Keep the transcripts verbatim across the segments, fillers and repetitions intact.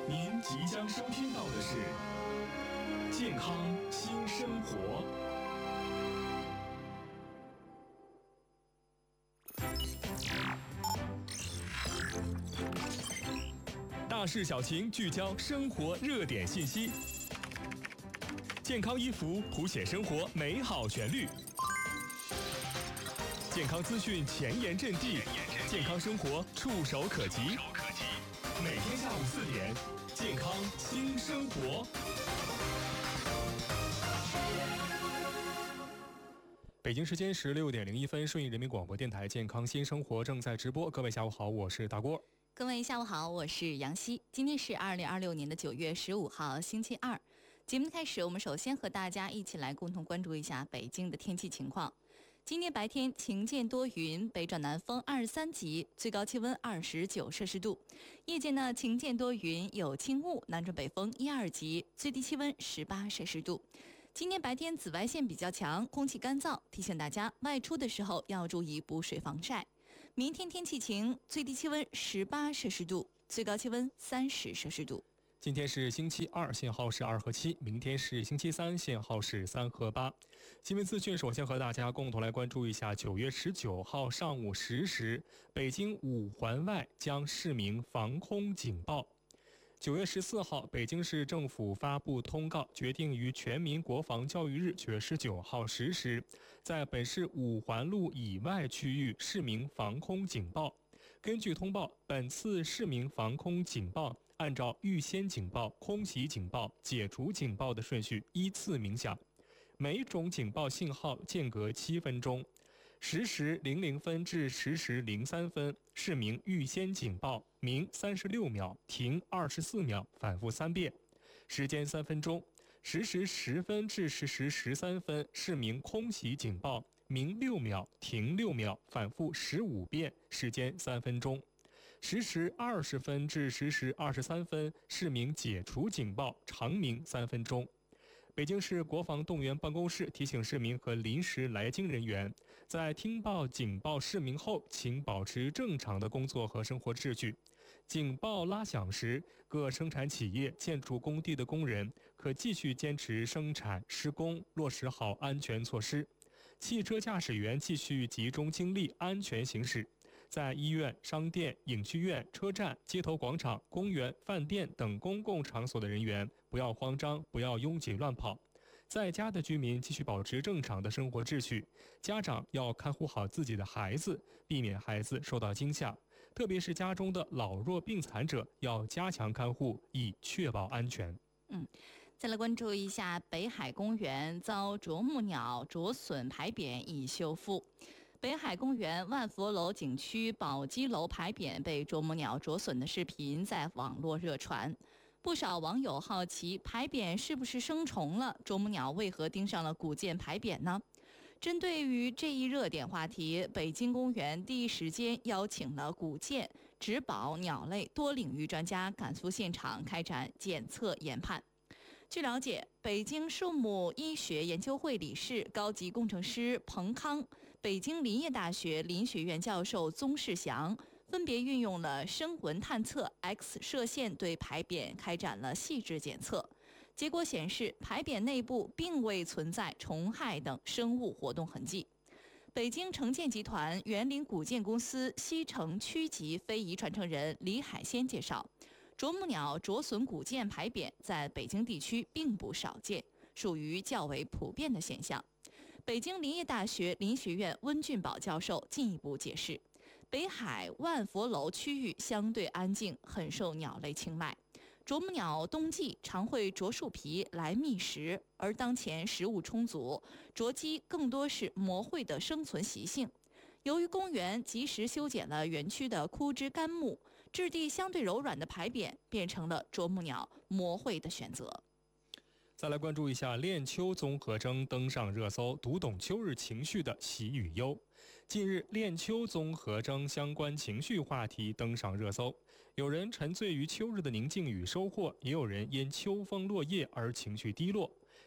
您即将收听到的是健康新生活。大事小情，聚焦生活热点信息。健康衣服谱写生活美好旋律。健康资讯前沿阵地，健康生活触手可及。每天下午四点，健康新生活。北京时间十六点零一分，顺义人民广播电台健康新生活正在直播。各位下午好，我是大郭。 各位下午好，我是杨希。今天是二零二六年的九月十五号，星期二。节目开始，我们首先和大家一起来共同关注一下北京的天气情况。今天白天晴间多云，北转南风二十三级，最高气温二十九摄氏度。夜间呢晴间多云，有轻雾，南转北风一二级，最低气温十八摄氏度。今天白天紫外线比较强，空气干燥，提醒大家外出的时候要注意补水防晒。明天天气晴，最低气温十八摄氏度，最高气温三十摄氏度。 今天是星期二，限号是二和七，明天是星期三，限号是三和八。新闻资讯首先和大家共同来关注一下九月十九号上午十时，北京五环外将市民防空警报。九月十四号，北京市政府发布通告，决定于全民国防教育日九月十九号十时，在本市五环路以外区域市民防空警报。根据通报，本次市民防空警报按照预先警报、空袭警报、解除警报的顺序依次鸣响，每种警报信号间隔七分钟。十时零零分至十时零三分，市民预先警报，鸣三十六秒，停二十四秒，反复三遍，时间三分钟。十时十分至十时十三分，市民空袭警报，鸣六秒，停六秒，反复十五遍，时间三分钟。十时二十分至十时二十三分，市民解除警报，长鸣三分钟。北京市国防动员办公室提醒市民和临时来京人员，在听报警报释鸣后，请保持正常的工作和生活秩序。警报拉响时，各生产企业、建筑工地的工人可继续坚持生产施工，落实好安全措施。汽车驾驶员继续集中精力安全行驶。在医院、商店、影剧院、车站、街头广场、公园、饭店等公共场所的人员不要慌张，不要拥挤乱跑。在家的居民继续保持正常的生活秩序。家长要看护好自己的孩子，避免孩子受到惊吓。特别是家中的老弱病残者，要加强看护，以确保安全。 嗯，再来关注一下北海公园遭啄木鸟啄损牌匾已修复。北海公园万佛楼景区宝鸡楼牌匾被啄木鸟啄损的视频在网络热传，不少网友好奇牌匾是不是生虫了，啄木鸟为何盯上了古建牌匾呢？针对于这一热点话题，北京公园第一时间邀请了古建、植保、鸟类多领域专家赶赴现场开展检测研判。据了解，北京树木医学研究会理事、高级工程师彭康，北京林业大学林学院教授宗世祥分别运用了声纹探测、X 射线对牌匾开展了细致检测。结果显示，牌匾内部并未存在虫害等生物活动痕迹。北京城建集团园林古建公司西城区级非遗传承人李海鲜介绍，啄木鸟啄损古建牌匾在北京地区并不少见，属于较为普遍的现象。北京林业大学林学院温俊宝教授进一步解释，北海万佛楼区域相对安静，很受鸟类青睐。啄木鸟冬季常会啄树皮来觅食，而当前食物充足，啄击更多是魔会的生存习性。由于公园及时修剪了园区的枯枝干木，质地相对柔软的牌匾变成了啄木鸟魔会的选择。 再来关注一下恋秋综合征登上热搜，读懂秋日情绪的喜与忧。近日，恋秋综合征相关情绪话题登上热搜，有人沉醉于秋日的宁静与收获，也有人因秋风落叶而情绪低落。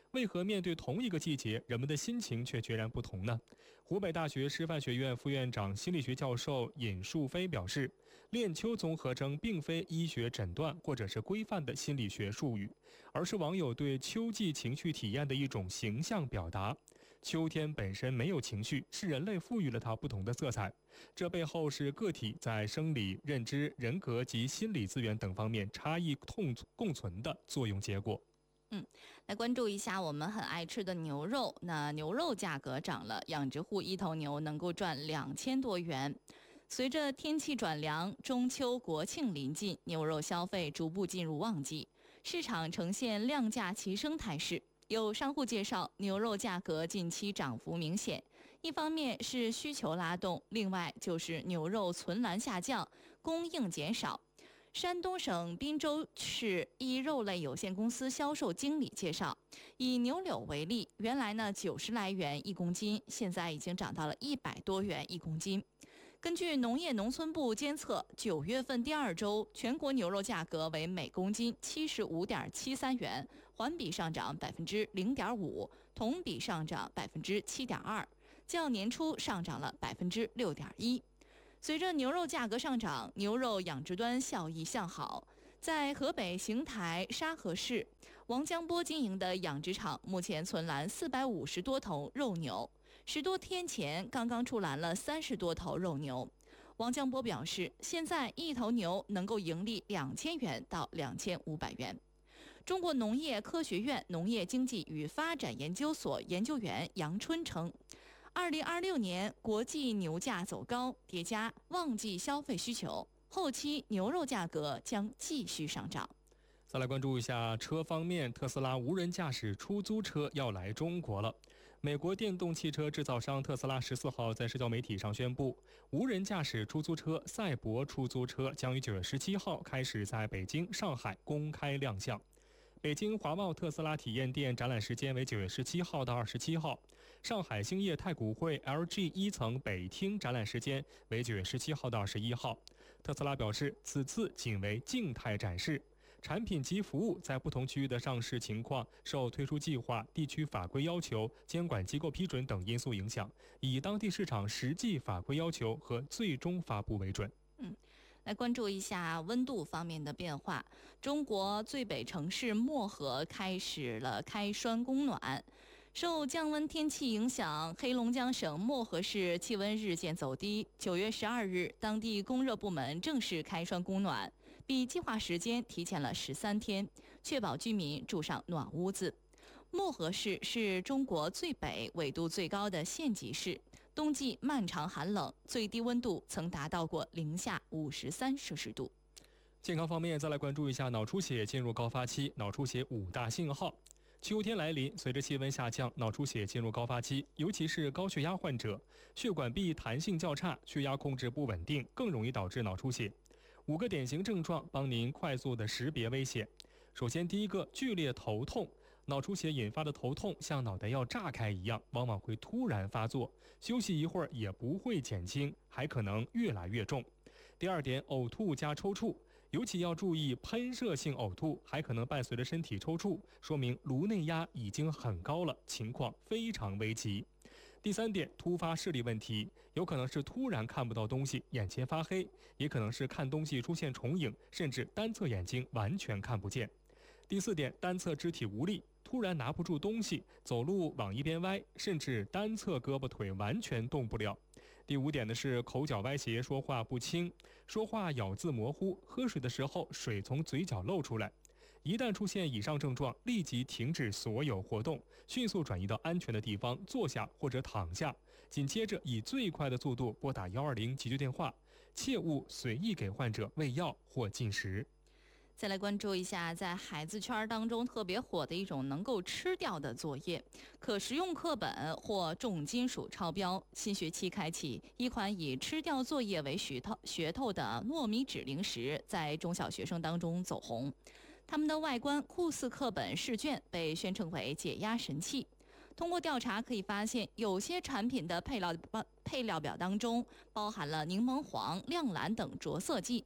为何面对同一个季节，人们的心情却截然不同呢？湖北大学师范学院副院长、心理学教授尹树飞表示，恋秋综合征并非医学诊断或者是规范的心理学术语，而是网友对秋季情绪体验的一种形象表达。秋天本身没有情绪，是人类赋予了它不同的色彩，这背后是个体在生理、认知、人格及心理资源等方面差异共共存的作用结果。 嗯，来关注一下我们很爱吃的牛肉。那牛肉价格涨了，养殖户一头牛能够赚两千多元。随着天气转凉，中秋国庆临近，牛肉消费逐步进入旺季，市场呈现量价齐升态势。有商户介绍，牛肉价格近期涨幅明显，一方面是需求拉动，另外就是牛肉存栏下降，供应减少。山东省滨州市一肉类有限公司销售经理介绍，以牛柳为例，原来呢九十来元一公斤，现在已经涨到了一百多元一公斤。根据农业农村部监测，九月份第二周全国牛肉价格为每公斤七十五点七三元，环比上涨百分之零点五，同比上涨百分之七点二，较年初上涨了百分之六点一。随着牛肉价格上涨，牛肉养殖端效益向好。在河北邢台沙河市，王江波经营的养殖场目前存栏四百五十多头肉牛，十多天前刚刚出栏了三十多头肉牛。王江波表示，现在一头牛能够盈利两千元到两千五百元。中国农业科学院农业经济与发展研究所研究员杨春称，二零二六年国际牛价走高，叠加旺季消费需求，后期牛肉价格将继续上涨。 再来关注一下车方面，特斯拉无人驾驶出租车要来中国了。美国电动汽车制造商特斯拉十四号在社交媒体上宣布，无人驾驶出租车赛博出租车将于九月十七号开始在北京、上海公开亮相。北京华贸特斯拉体验店展览时间为九月十七号到二十七号，上海兴业太古汇 L G 一层北厅展览时间为九月十七号到二十一号。特斯拉表示，此次仅为静态展示，产品及服务在不同区域的上市情况受推出计划、地区法规要求、监管机构批准等因素影响，以当地市场实际法规要求和最终发布为准。 嗯。来关注一下温度方面的变化。中国最北城市漠河开始了开栓供暖。受降温天气影响，黑龙江省漠河市气温日渐走低。九月十二日，当地供热部门正式开栓供暖，比计划时间提前了十三天，确保居民住上暖屋子。漠河市是中国最北、纬度最高的县级市。冬季漫长寒冷，最低温度曾达到过零下五十三摄氏度。 健康方面，再来关注一下脑出血进入高发期，脑出血五大信号。秋天来临，随着气温下降，脑出血进入高发期，尤其是高血压患者，血管壁弹性较差，血压控制不稳定，更容易导致脑出血。五个典型症状帮您快速的识别危险。首先，第一个，剧烈头痛。脑出血引发的头痛像脑袋要炸开一样，往往会突然发作，休息一会儿也不会减轻，还可能越来越重。第二点，呕吐加抽搐，尤其要注意喷射性呕吐，还可能伴随着身体抽搐，说明颅内压已经很高了，情况非常危急。第三点，突发视力问题，有可能是突然看不到东西，眼前发黑，也可能是看东西出现重影，甚至单侧眼睛完全看不见。第四点，单侧肢体无力，突然拿不住东西，走路往一边歪，甚至单侧胳膊腿完全动不了。第五点呢是口角歪斜，说话不清，说话咬字模糊，喝水的时候水从嘴角漏出来。一旦出现以上症状，立即停止所有活动，迅速转移到安全的地方坐下或者躺下，紧接着以最快的速度拨打一二零急救电话，切勿随意给患者喂药或进食。 再来关注一下，在孩子圈当中特别火的一种能够吃掉的作业——可食用课本或重金属超标。新学期开启，一款以吃掉作业为噱头噱头的糯米纸零食在中小学生当中走红。它们的外观酷似课本试卷，被宣称为解压神器。通过调查可以发现，有些产品的配料配料表当中包含了柠檬黄、亮蓝等着色剂。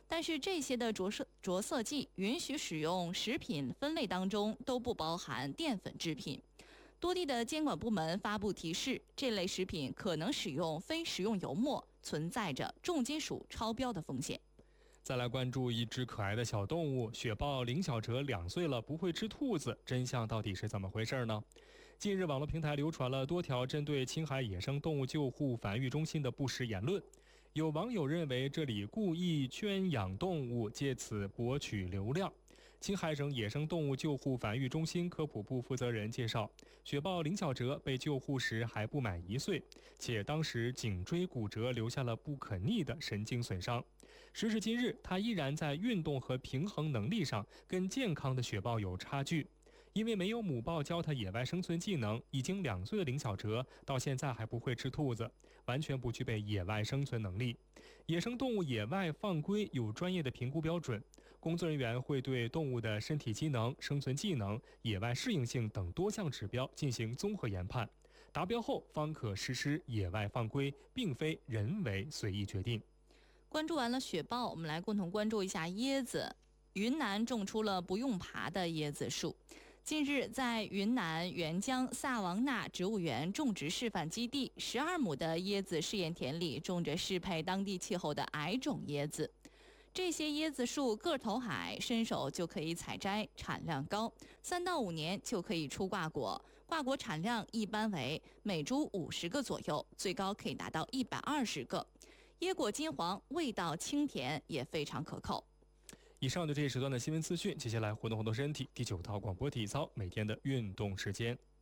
但是这些的着色着色剂允许使用食品分类当中都不包含淀粉制品。多地的监管部门发布提示，这类食品可能使用非食用油墨，存在着重金属超标的风险。 再来关注一只可爱的小动物，雪豹林小哲两岁了，不会吃兔子，真相到底是怎么回事呢？近日，网络平台流传了多条针对青海野生动物救护繁育中心的不实言论。有网友认为这里故意圈养动物，借此博取流量。青海省野生动物救护繁育中心科普部负责人介绍，雪豹林小哲被救护时还不满一岁，且当时颈椎骨折，留下了不可逆的神经损伤。时至今日，他依然在运动和平衡能力上跟健康的雪豹有差距。因为没有母豹教他野外生存技能，已经两岁的林小哲到现在还不会吃兔子，完全不具备野外生存能力。野生动物野外放归有专业的评估标准，工作人员会对动物的身体机能、生存技能、野外适应性等多项指标进行综合研判，达标后方可实施野外放归，并非人为随意决定。 关注完了雪豹，我们来共同关注一下椰子。云南种出了不用爬的椰子树。近日，在云南沅江萨王纳植物园种植示范基地十二亩的椰子试验田里，种着适配当地气候的矮种椰子。这些椰子树个头矮，伸手就可以采摘，产量高，三到五年就可以出挂果。挂果产量一般为每株五十个左右，最高可以达到一百二十个。椰果金黄，味道清甜，也非常可口。 以上就这一时段的新闻资讯，接下来活动活动身体。第九套广播体操，每天的运动时间。